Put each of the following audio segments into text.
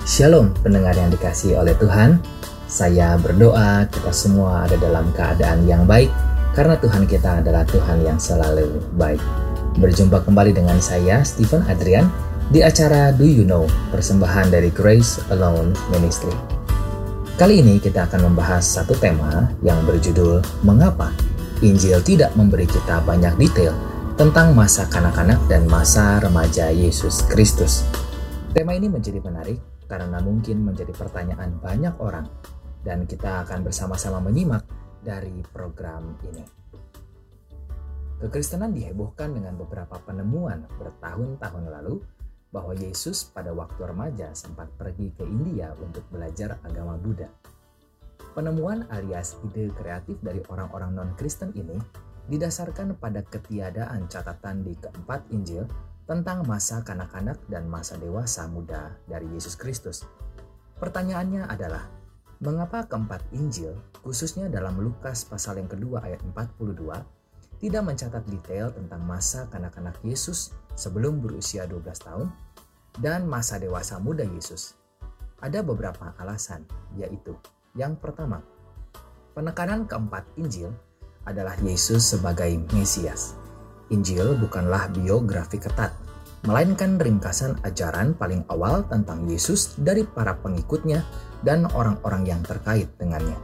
Shalom pendengar yang dikasihi oleh Tuhan. Saya berdoa kita semua ada dalam keadaan yang baik karena Tuhan kita adalah Tuhan yang selalu baik. Berjumpa kembali dengan saya Stephen Adrian di acara Do You Know, persembahan dari Grace Alone Ministry. Kali ini kita akan membahas satu tema yang berjudul Mengapa Injil tidak memberi kita banyak detail tentang masa kanak-kanak dan masa remaja Yesus Kristus. Tema ini menjadi menarik karena mungkin menjadi pertanyaan banyak orang, dan kita akan bersama-sama menyimak dari program ini. Kekristenan dihebohkan dengan beberapa penemuan bertahun-tahun lalu bahwa Yesus pada waktu remaja sempat pergi ke India untuk belajar agama Buddha. Penemuan alias ide kreatif dari orang-orang non-Kristen ini didasarkan pada ketiadaan catatan di keempat Injil tentang masa kanak-kanak dan masa dewasa muda dari Yesus Kristus. Pertanyaannya adalah, mengapa keempat Injil, khususnya dalam Lukas pasal yang kedua ayat 42, tidak mencatat detail tentang masa kanak-kanak Yesus sebelum berusia 12 tahun dan masa dewasa muda Yesus? Ada beberapa alasan, yaitu yang pertama, penekanan keempat Injil adalah Yesus sebagai Mesias. Injil bukanlah biografi ketat, melainkan ringkasan ajaran paling awal tentang Yesus dari para pengikutnya dan orang-orang yang terkait dengannya.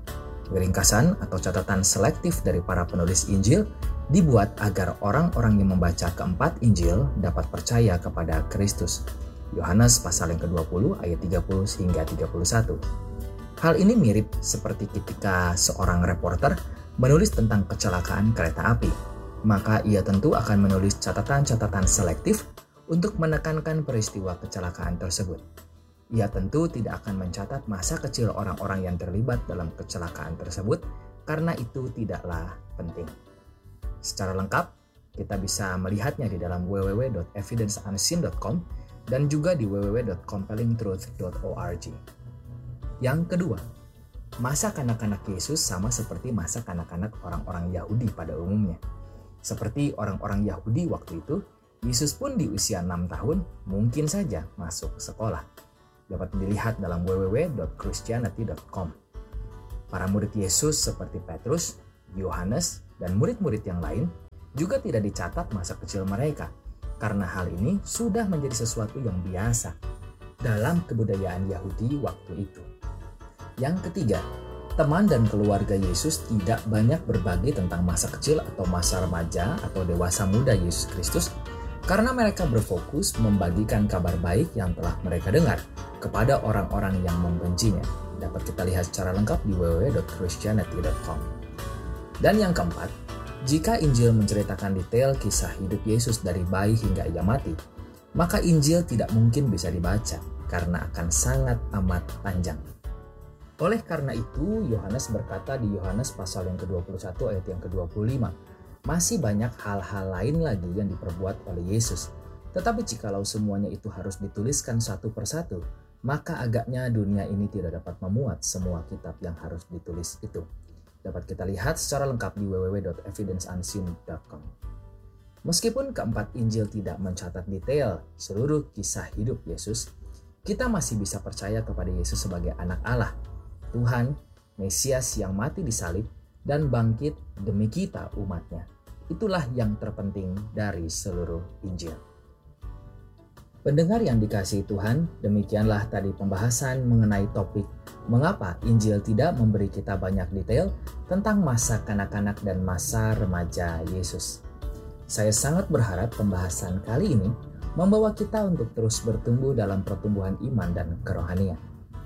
Ringkasan atau catatan selektif dari para penulis Injil dibuat agar orang-orang yang membaca keempat Injil dapat percaya kepada Kristus. Yohanes pasal yang ke-20 ayat 30 hingga 31. Hal ini mirip seperti ketika seorang reporter menulis tentang kecelakaan kereta api. Maka ia tentu akan menulis catatan-catatan selektif untuk menekankan peristiwa kecelakaan tersebut. Ia tentu tidak akan mencatat masa kecil orang-orang yang terlibat dalam kecelakaan tersebut karena itu tidaklah penting. Secara lengkap, kita bisa melihatnya di dalam www.evidenceunseen.com dan juga di www.compellingtruth.org. Yang kedua, masa kanak-kanak Yesus sama seperti masa kanak-kanak orang-orang Yahudi pada umumnya. Seperti orang-orang Yahudi waktu itu, Yesus pun di usia 6 tahun mungkin saja masuk sekolah. Dapat dilihat dalam www.christianity.com. Para murid Yesus seperti Petrus, Yohanes, dan murid-murid yang lain juga tidak dicatat masa kecil mereka, karena hal ini sudah menjadi sesuatu yang biasa dalam kebudayaan Yahudi waktu itu. Yang ketiga, teman dan keluarga Yesus tidak banyak berbagi tentang masa kecil atau masa remaja atau dewasa muda Yesus Kristus karena mereka berfokus membagikan kabar baik yang telah mereka dengar kepada orang-orang yang membencinya. Dapat kita lihat secara lengkap di www.christianity.com. Dan yang keempat, jika Injil menceritakan detail kisah hidup Yesus dari bayi hingga ia mati, maka Injil tidak mungkin bisa dibaca karena akan sangat amat panjang. Oleh karena itu, Yohanes berkata di Yohanes pasal yang ke-21 ayat yang ke-25, masih banyak hal-hal lain lagi yang diperbuat oleh Yesus. Tetapi jikalau semuanya itu harus dituliskan satu persatu, maka agaknya dunia ini tidak dapat memuat semua kitab yang harus ditulis itu. Dapat kita lihat secara lengkap di www.evidenceunseen.com. Meskipun keempat Injil tidak mencatat detail seluruh kisah hidup Yesus, kita masih bisa percaya kepada Yesus sebagai anak Allah, Tuhan, Mesias yang mati di salib dan bangkit demi kita umatnya. Itulah yang terpenting dari seluruh Injil. Pendengar yang dikasihi Tuhan, demikianlah tadi pembahasan mengenai topik mengapa Injil tidak memberi kita banyak detail tentang masa kanak-kanak dan masa remaja Yesus. Saya sangat berharap pembahasan kali ini membawa kita untuk terus bertumbuh dalam pertumbuhan iman dan kerohanian.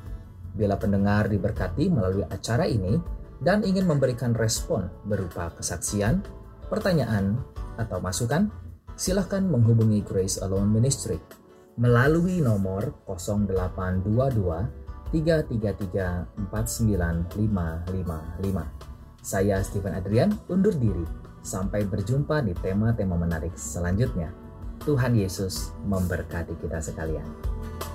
Bila pendengar diberkati melalui acara ini dan ingin memberikan respon berupa kesaksian, pertanyaan, atau masukan, silakan menghubungi Grace Alone Ministry melalui nomor 0822 333 49555. Saya Stephen Adrian undur diri. Sampai berjumpa di tema-tema menarik selanjutnya. Tuhan Yesus memberkati kita sekalian.